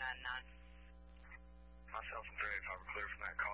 Myself and Dre, if I were clear from that call.